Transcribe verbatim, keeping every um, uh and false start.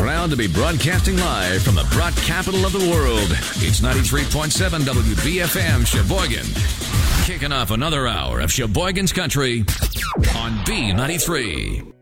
Proud to be broadcasting live from the broad capital of the world. It's ninety-three point seven W B F M Sheboygan. Kicking off another hour of Sheboygan's Country on B ninety-three.